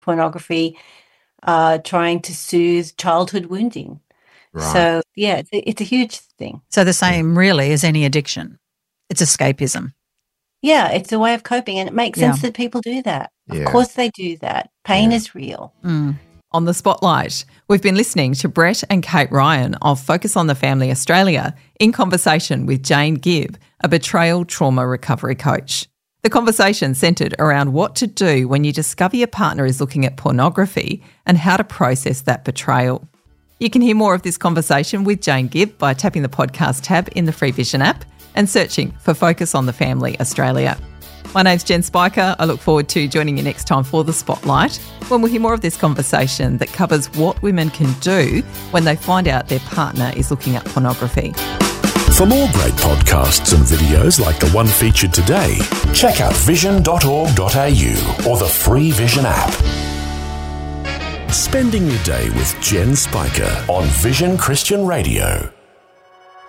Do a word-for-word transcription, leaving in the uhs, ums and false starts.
pornography, uh, trying to soothe childhood wounding. Right. So, yeah, it's a, it's a huge thing. So the same really as any addiction. It's escapism. Yeah, it's a way of coping, and it makes Yeah. sense that people do that. Yeah. Of course they do that. Pain Yeah. is real. Mm. On the Spotlight, we've been listening to Brett and Kate Ryan of Focus on the Family Australia in conversation with Jane Gibb, a betrayal trauma recovery coach. The conversation centred around what to do when you discover your partner is looking at pornography and how to process that betrayal. You can hear more of this conversation with Jane Gibb by tapping the podcast tab in the Free Vision app and searching for Focus on the Family Australia. My name's Jen Spiker. I look forward to joining you next time for The Spotlight, when we'll hear more of this conversation that covers what women can do when they find out their partner is looking at pornography. For more great podcasts and videos like the one featured today, check out vision dot org dot a u or the Free Vision app. Spending your day with Jen Spiker on Vision Christian Radio.